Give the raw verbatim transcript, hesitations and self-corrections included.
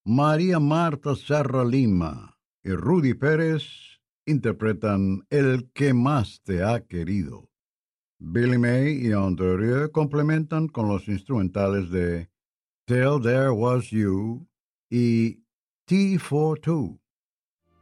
María Marta Serra Lima y Rudy Pérez interpretan El que más te ha querido. Billy May y Andrea complementan con los instrumentales de Till There Was You y T for Two.